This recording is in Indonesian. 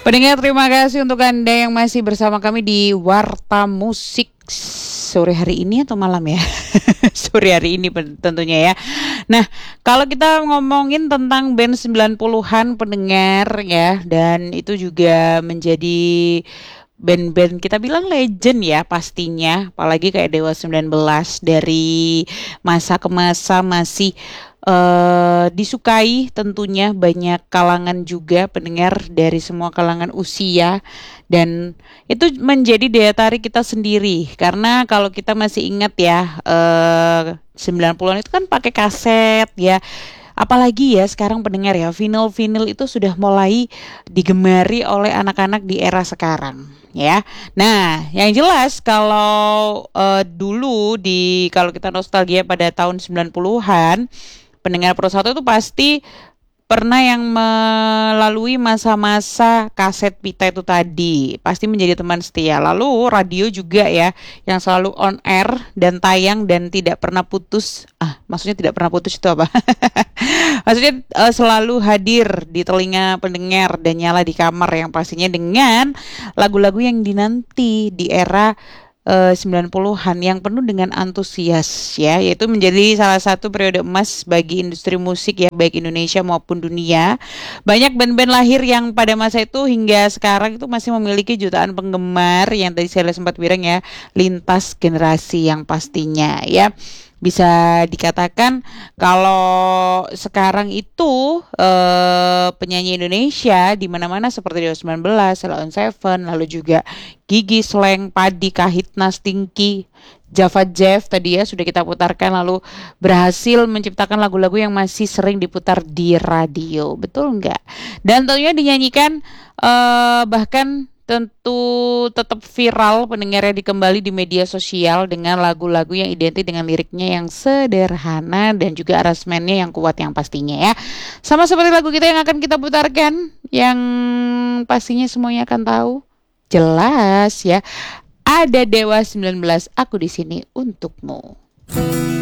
Pendengar, terima kasih untuk Anda yang masih bersama kami di Warta Musik sore hari ini atau malam ya? Sore hari ini tentunya ya. Nah, kalau kita ngomongin tentang band 90-an pendengar ya, dan itu juga menjadi band-band kita bilang legend ya pastinya, apalagi kayak Dewa 19 dari masa ke masa masih disukai tentunya banyak kalangan juga pendengar dari semua kalangan usia, dan itu menjadi daya tarik kita sendiri karena kalau kita masih ingat ya 90-an itu kan pakai kaset ya. Apalagi ya sekarang pendengar ya, vinyl itu sudah mulai digemari oleh anak-anak di era sekarang ya. Nah, yang jelas kalau dulu kalau kita nostalgia pada tahun 90-an, pendengar Pro 1 itu pasti pernah yang melalui masa-masa kaset pita itu tadi, pasti menjadi teman setia. Lalu radio juga ya, yang selalu on air dan tayang dan tidak pernah putus. Maksudnya tidak pernah putus itu apa? Maksudnya selalu hadir di telinga pendengar dan nyala di kamar, yang pastinya dengan lagu-lagu yang dinanti di era 90-an yang penuh dengan antusias ya, yaitu menjadi salah satu periode emas bagi industri musik ya, baik Indonesia maupun dunia. Banyak band-band lahir yang pada masa itu hingga sekarang itu masih memiliki jutaan penggemar, yang tadi saya sempat bilang ya, lintas generasi yang pastinya ya. Bisa dikatakan kalau sekarang itu penyanyi Indonesia di mana-mana seperti Dewa 19, Sheila on 7, lalu juga Gigi, Slank, Padi, Kahitna, Stinky, Java Jeff tadi ya sudah kita putarkan, lalu berhasil menciptakan lagu-lagu yang masih sering diputar di radio, betul nggak? Dan tentunya dinyanyikan bahkan tentu tetap viral pendengarnya kembali di media sosial dengan lagu-lagu yang identik dengan liriknya yang sederhana dan juga aransemennya yang kuat yang pastinya ya. Sama seperti lagu kita yang akan kita putarkan, yang pastinya semuanya akan tahu. Jelas ya. Ada Dewa 19, Aku di Sini Untukmu.